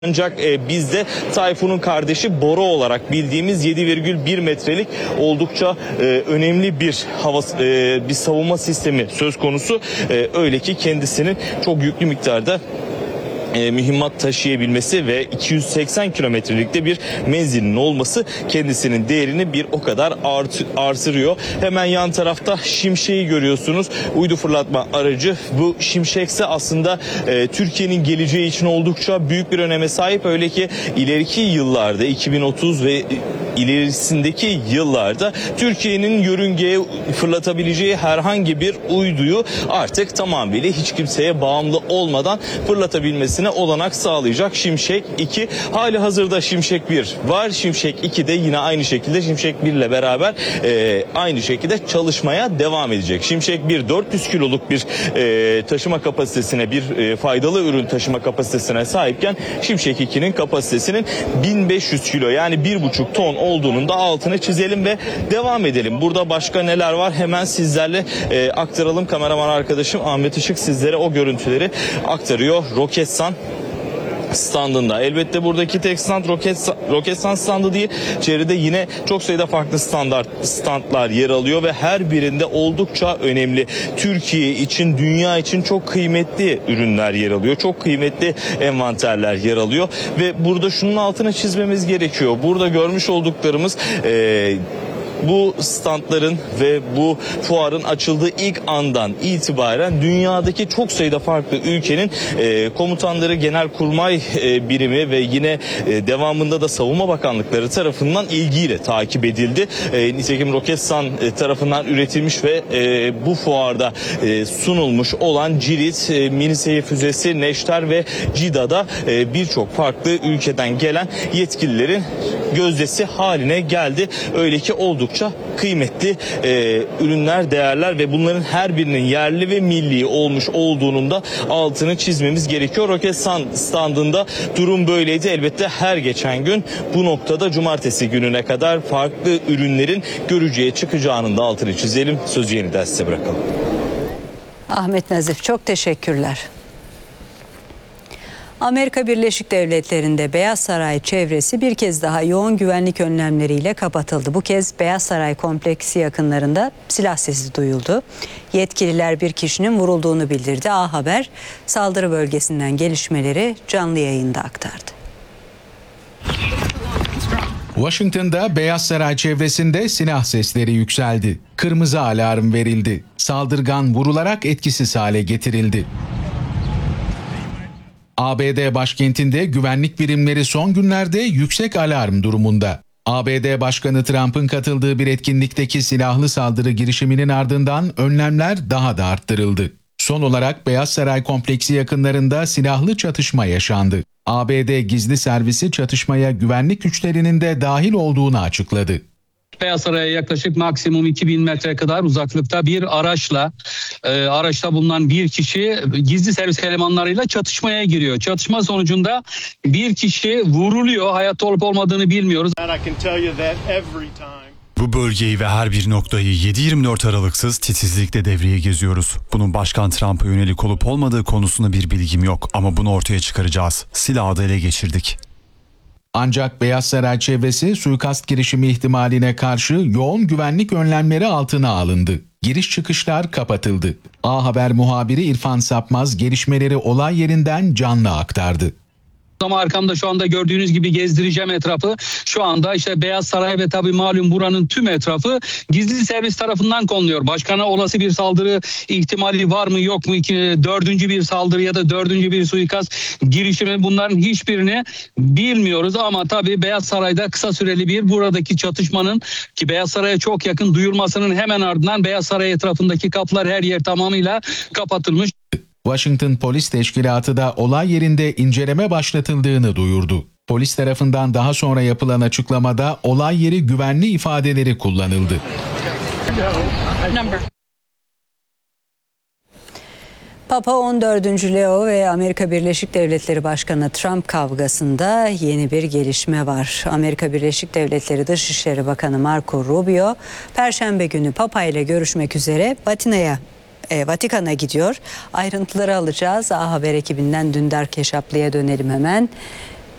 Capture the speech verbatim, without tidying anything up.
Ancak e, bizde Tayfun'un kardeşi Bora olarak bildiğimiz yedi virgül bir metrelik oldukça e, önemli bir hava e, bir savunma sistemi söz konusu. E, öyle ki kendisinin çok yüklü miktarda E, mühimmat taşıyabilmesi ve iki yüz seksen kilometrelikte bir menzilinin olması kendisinin değerini bir o kadar art, artırıyor. Hemen yan tarafta Şimşek'i görüyorsunuz. Uydu fırlatma aracı. Bu Şimşek ise aslında e, Türkiye'nin geleceği için oldukça büyük bir öneme sahip. Öyle ki ileriki yıllarda iki bin otuz ve ilerisindeki yıllarda Türkiye'nin yörüngeye fırlatabileceği herhangi bir uyduyu artık tamamıyla hiç kimseye bağımlı olmadan fırlatabilmesine olanak sağlayacak Şimşek iki. Hali hazırda Şimşek bir var. Şimşek iki de yine aynı şekilde Şimşek bir ile beraber e, aynı şekilde çalışmaya devam edecek. Şimşek bir dört yüz kiloluk bir e, taşıma kapasitesine, bir e, faydalı ürün taşıma kapasitesine sahipken Şimşek ikinin kapasitesinin bin beş yüz kilo, yani bir buçuk ton olduğunun da altını çizelim ve devam edelim. Burada başka neler var hemen sizlerle e, aktaralım. Kameraman arkadaşım Ahmet Işık sizlere o görüntüleri aktarıyor. Roketsan standında. Elbette buradaki tek stand Roket, Roketsan standı değil. Çevrede yine çok sayıda farklı standart standlar yer alıyor ve her birinde oldukça önemli, Türkiye için, dünya için çok kıymetli ürünler yer alıyor. Çok kıymetli envanterler yer alıyor ve burada şunun altını çizmemiz gerekiyor. Burada görmüş olduklarımız eee bu standların ve bu fuarın açıldığı ilk andan itibaren dünyadaki çok sayıda farklı ülkenin e, komutanları, genelkurmay e, birimi ve yine e, devamında da savunma bakanlıkları tarafından ilgiyle takip edildi. E, nitekim Roketsan e, tarafından üretilmiş ve e, bu fuarda e, sunulmuş olan Cirit, e, Miniseyir füzesi, Neşter ve Cida'da e, birçok farklı ülkeden gelen yetkililerin gözdesi haline geldi. Öyle ki oldukça kıymetli e, ürünler, değerler ve bunların her birinin yerli ve milli olmuş olduğunun da altını çizmemiz gerekiyor. Roketsan standında durum böyleydi. Elbette her geçen gün bu noktada cumartesi gününe kadar farklı ürünlerin görücüye çıkacağının da altını çizelim. Sözü yeniden size bırakalım. Ahmet Nazif, çok teşekkürler. Amerika Birleşik Devletleri'nde Beyaz Saray çevresi bir kez daha yoğun güvenlik önlemleriyle kapatıldı. Bu kez Beyaz Saray kompleksi yakınlarında silah sesi duyuldu. Yetkililer bir kişinin vurulduğunu bildirdi. A Haber saldırı bölgesinden gelişmeleri canlı yayında aktardı. Washington'da Beyaz Saray çevresinde silah sesleri yükseldi. Kırmızı alarm verildi. Saldırgan vurularak etkisiz hale getirildi. A B D başkentinde güvenlik birimleri son günlerde yüksek alarm durumunda. A B D Başkanı Trump'ın katıldığı bir etkinlikteki silahlı saldırı girişiminin ardından önlemler daha da arttırıldı. Son olarak Beyaz Saray kompleksi yakınlarında silahlı çatışma yaşandı. A B D Gizli Servisi çatışmaya güvenlik güçlerinin de dahil olduğunu açıkladı. Beyaz Saray'a yaklaşık maksimum iki bin metre kadar uzaklıkta bir araçla, e, araçta bulunan bir kişi gizli servis elemanlarıyla çatışmaya giriyor. Çatışma sonucunda bir kişi vuruluyor. Hayatta olup olmadığını bilmiyoruz. Bu bölgeyi ve her bir noktayı yedi yirmi dört aralıksız titizlikle devreye geziyoruz. Bunun Başkan Trump'a yönelik olup olmadığı konusunda bir bilgim yok ama bunu ortaya çıkaracağız. Silahı da ele geçirdik. Ancak Beyaz Saray çevresi suikast girişimi ihtimaline karşı yoğun güvenlik önlemleri altına alındı. Giriş çıkışlar kapatıldı. A Haber muhabiri İrfan Sapmaz gelişmeleri olay yerinden canlı aktardı. Ama arkamda şu anda gördüğünüz gibi gezdireceğim etrafı. Şu anda işte Beyaz Saray ve tabii malum buranın tüm etrafı gizli servis tarafından konuluyor. Başkana olası bir saldırı ihtimali var mı yok mu? İki, dördüncü bir saldırı ya da dördüncü bir suikast girişimi, bunların hiçbirini bilmiyoruz. Ama tabii Beyaz Saray'da kısa süreli bir buradaki çatışmanın, ki Beyaz Saray'a çok yakın, duyulmasının hemen ardından Beyaz Saray etrafındaki kapılar, her yer tamamıyla kapatılmış. Washington Polis Teşkilatı da olay yerinde inceleme başlatıldığını duyurdu. Polis tarafından daha sonra yapılan açıklamada olay yeri güvenli ifadeleri kullanıldı. Papa on dördüncü Leo ve Amerika Birleşik Devletleri Başkanı Trump kavgasında yeni bir gelişme var. Amerika Birleşik Devletleri Dışişleri Bakanı Marco Rubio, Perşembe günü Papa ile görüşmek üzere Vatikan'a e, Vatikan'a gidiyor. Ayrıntıları alacağız. A Haber ekibinden Dündar Keşaplı'ya dönelim hemen.